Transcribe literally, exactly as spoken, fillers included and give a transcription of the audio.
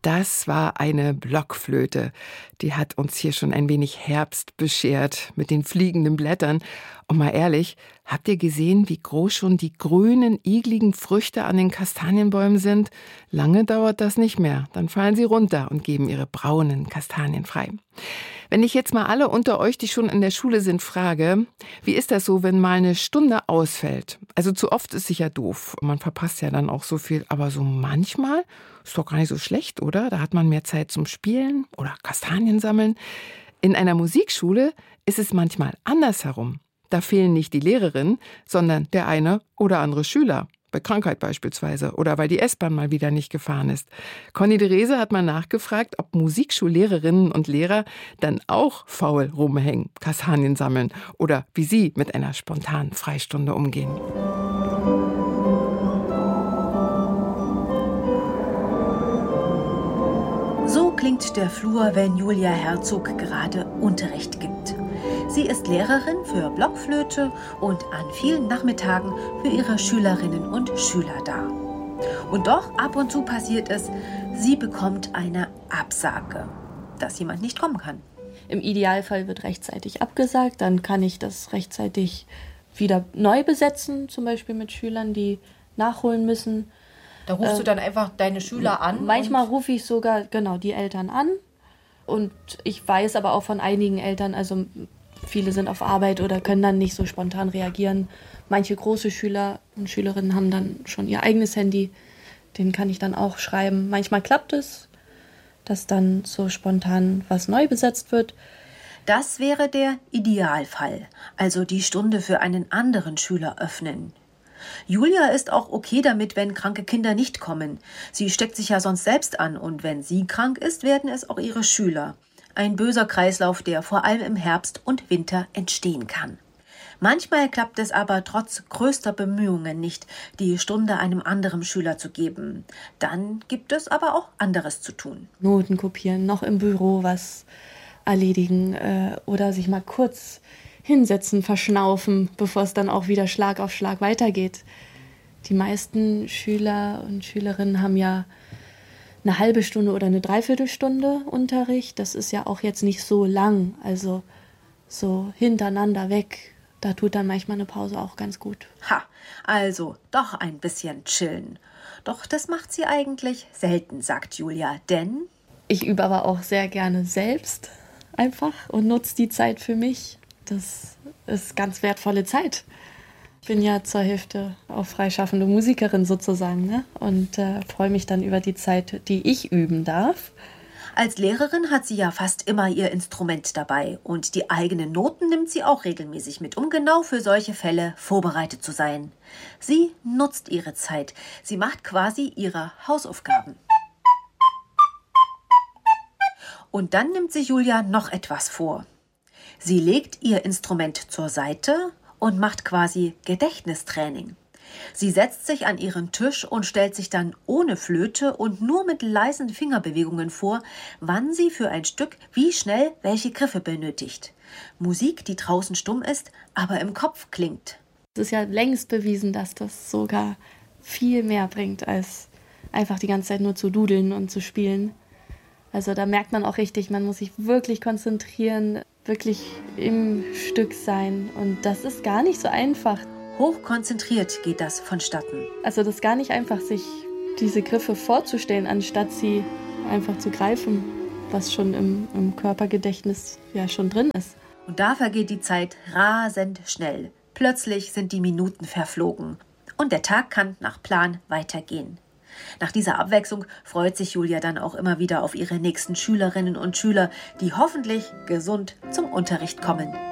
Das war eine Blockflöte. Die hat uns hier schon ein wenig Herbst beschert mit den fliegenden Blättern. Und mal ehrlich, habt ihr gesehen, wie groß schon die grünen, igeligen Früchte an den Kastanienbäumen sind? Lange dauert das nicht mehr. Dann fallen sie runter und geben ihre braunen Kastanien frei. Wenn ich jetzt mal alle unter euch, die schon in der Schule sind, frage, wie ist das so, wenn mal eine Stunde ausfällt? Also zu oft ist sicher doof. Man verpasst ja dann auch so viel. Aber so manchmal ist doch gar nicht so schlecht, oder? Da hat man mehr Zeit zum Spielen oder Kastanien sammeln. In einer Musikschule ist es manchmal andersherum. Da fehlen nicht die Lehrerin, sondern der eine oder andere Schüler. Bei Krankheit beispielsweise oder weil die S-Bahn mal wieder nicht gefahren ist. Conny Derese hat mal nachgefragt, ob Musikschullehrerinnen und Lehrer dann auch faul rumhängen, Kastanien sammeln oder wie sie mit einer spontanen Freistunde umgehen. So klingt der Flur, wenn Julia Herzog gerade Unterricht gibt. Sie ist Lehrerin für Blockflöte und an vielen Nachmittagen für ihre Schülerinnen und Schüler da. Und doch, ab und zu passiert es, sie bekommt eine Absage, dass jemand nicht kommen kann. Im Idealfall wird rechtzeitig abgesagt, dann kann ich das rechtzeitig wieder neu besetzen, zum Beispiel mit Schülern, die nachholen müssen. Da rufst äh, du dann einfach deine Schüler an? Manchmal rufe ich sogar genau die Eltern an. Und ich weiß aber auch von einigen Eltern, also viele sind auf Arbeit oder können dann nicht so spontan reagieren. Manche große Schüler und Schülerinnen haben dann schon ihr eigenes Handy. Den kann ich dann auch schreiben. Manchmal klappt es, dass dann so spontan was neu besetzt wird. Das wäre der Idealfall. Also die Stunde für einen anderen Schüler öffnen. Julia ist auch okay damit, wenn kranke Kinder nicht kommen. Sie steckt sich ja sonst selbst an und wenn sie krank ist, werden es auch ihre Schüler. Ein böser Kreislauf, der vor allem im Herbst und Winter entstehen kann. Manchmal klappt es aber trotz größter Bemühungen nicht, die Stunde einem anderen Schüler zu geben. Dann gibt es aber auch anderes zu tun. Noten kopieren, noch im Büro was erledigen äh, oder sich mal kurz hinsetzen, verschnaufen, bevor es dann auch wieder Schlag auf Schlag weitergeht. Die meisten Schüler und Schülerinnen haben ja eine halbe Stunde oder eine Dreiviertelstunde Unterricht. Das ist ja auch jetzt nicht so lang, also so hintereinander weg. Da tut dann manchmal eine Pause auch ganz gut. Ha, also doch ein bisschen chillen. Doch das macht sie eigentlich selten, sagt Julia, denn... Ich übe aber auch sehr gerne selbst einfach und nutze die Zeit für mich. Das ist ganz wertvolle Zeit. Ich bin ja zur Hälfte auch freischaffende Musikerin sozusagen, ne? Und äh, freue mich dann über die Zeit, die ich üben darf. Als Lehrerin hat sie ja fast immer ihr Instrument dabei und die eigenen Noten nimmt sie auch regelmäßig mit, um genau für solche Fälle vorbereitet zu sein. Sie nutzt ihre Zeit. Sie macht quasi ihre Hausaufgaben. Und dann nimmt sich Julia noch etwas vor. Sie legt ihr Instrument zur Seite und macht quasi Gedächtnistraining. Sie setzt sich an ihren Tisch und stellt sich dann ohne Flöte und nur mit leisen Fingerbewegungen vor, wann sie für ein Stück wie schnell welche Griffe benötigt. Musik, die draußen stumm ist, aber im Kopf klingt. Es ist ja längst bewiesen, dass das sogar viel mehr bringt, als einfach die ganze Zeit nur zu dudeln und zu spielen. Also da merkt man auch richtig, man muss sich wirklich konzentrieren, wirklich im Stück sein. Und das ist gar nicht so einfach. Hochkonzentriert geht das vonstatten. Also das ist gar nicht einfach, sich diese Griffe vorzustellen, anstatt sie einfach zu greifen, was schon im, im Körpergedächtnis ja schon drin ist. Und da vergeht die Zeit rasend schnell. Plötzlich sind die Minuten verflogen. Und der Tag kann nach Plan weitergehen. Nach dieser Abwechslung freut sich Julia dann auch immer wieder auf ihre nächsten Schülerinnen und Schüler, die hoffentlich gesund zum Unterricht kommen.